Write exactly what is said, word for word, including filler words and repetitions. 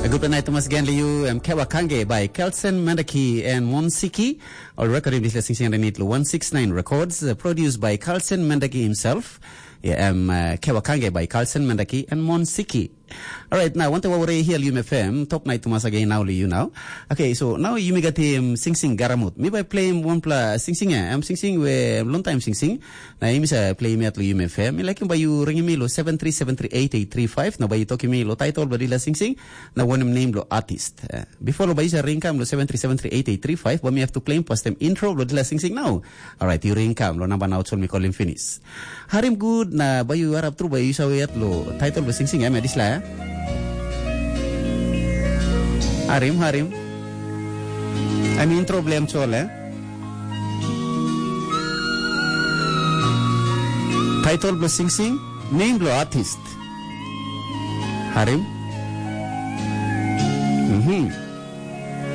Good night, Thomas Ganliu, um, Kewa Kange by Kelsen Mandaki and Monsiki. All recording this listening underneath one sixty-nine Records, uh, produced by Kelsen Mandaki himself. Yeah, um, uh, Kewa Kange by Kelsen Mandaki and Monsiki. All right, now, one thing we're here, U M F M, top night Thomas again now, you now. Okay, so now you may get him Sing Sing Garamut. Maybe I play him one plus Sing Sing, I'm Sing Sing, we long time Sing Sing. Now, I'm play me at U M F M. Like him by you ring me lo seven three seven three eight eight three five. Now, by you talking me lo title, but la Sing Sing. Now, one name lo artist. Uh, before lo by you ring cam lo seven three seven three eight eight three five, but me have to play him post them intro lo la Sing Sing now. All right, you ring cam lo number now, so me call him finish. Harim good na by you Arab true by you saw it lo title lo Sing Sing, eh, medis la. Harim, Harim. I mean, problem chol, eh? Title blow Sing Sing, name blow artist. Harim. Mm-hmm.